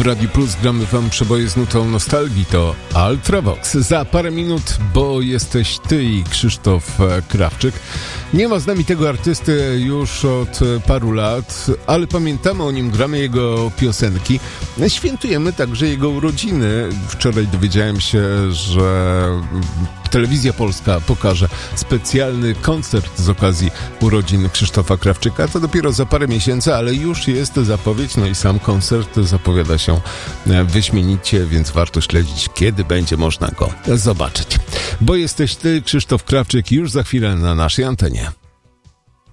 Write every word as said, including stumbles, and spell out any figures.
Radiu Plus gramy wam przeboje z nutą nostalgii, to Ultravox. Za parę minut, bo jesteś ty i Krzysztof Krawczyk. Nie ma z nami tego artysty już od paru lat, ale pamiętamy o nim, gramy jego piosenki. Świętujemy także jego urodziny. Wczoraj dowiedziałem się, że Telewizja Polska pokaże specjalny koncert z okazji urodzin Krzysztofa Krawczyka. To dopiero za parę miesięcy, ale już jest zapowiedź, no i sam koncert zapowiada się wyśmienicie, więc warto śledzić, kiedy będzie można go zobaczyć. Bo jesteś ty, Krzysztof Krawczyk, już za chwilę na naszej antenie.